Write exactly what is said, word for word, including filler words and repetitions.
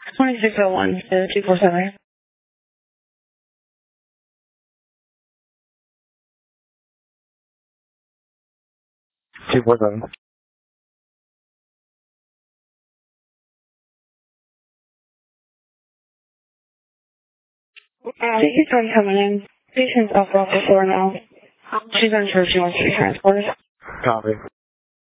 twenty-six oh one to two four seven. two four seven. Uh, thank you for coming in. Patient's off off the floor now. She's unsure if she wants to be transported. Copy.